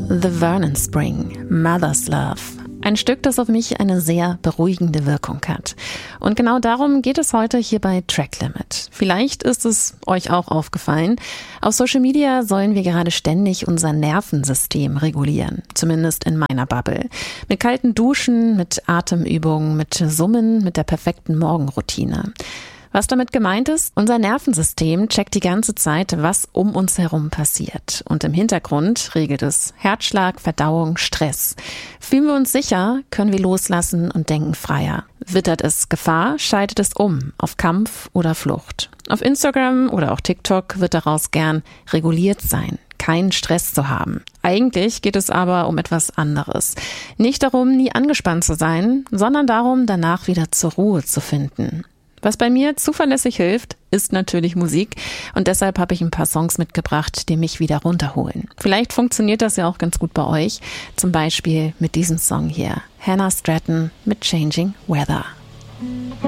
The Vernon Spring, Mother's Love. Ein Stück, das auf mich eine sehr beruhigende Wirkung hat. Und genau darum geht es heute hier bei Track Limit. Vielleicht ist es euch auch aufgefallen. Auf Social Media sollen wir gerade ständig unser Nervensystem regulieren. Zumindest in meiner Bubble. Mit kalten Duschen, mit Atemübungen, mit Summen, mit der perfekten Morgenroutine. Was damit gemeint ist, unser Nervensystem checkt die ganze Zeit, was um uns herum passiert. Und im Hintergrund regelt es Herzschlag, Verdauung, Stress. Fühlen wir uns sicher, können wir loslassen und denken freier. Wittert es Gefahr, schaltet es um auf Kampf oder Flucht. Auf Instagram oder auch TikTok wird daraus gern reguliert sein. Keinen Stress zu haben. Eigentlich geht es aber um etwas anderes. Nicht darum, nie angespannt zu sein, sondern darum, danach wieder zur Ruhe zu finden. Was bei mir zuverlässig hilft, ist natürlich Musik und deshalb habe ich ein paar Songs mitgebracht, die mich wieder runterholen. Vielleicht funktioniert das ja auch ganz gut bei euch, zum Beispiel mit diesem Song hier, Hannah Stratton mit Changing Weather.